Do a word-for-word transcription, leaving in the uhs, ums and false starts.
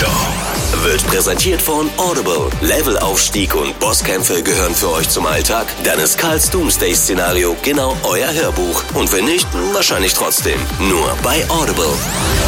Show Wird präsentiert von Audible. Levelaufstieg und Bosskämpfe gehören für euch zum Alltag? Dann ist Karls Doomsday-Szenario genau euer Hörbuch. Und wenn nicht, wahrscheinlich trotzdem. Nur bei Audible.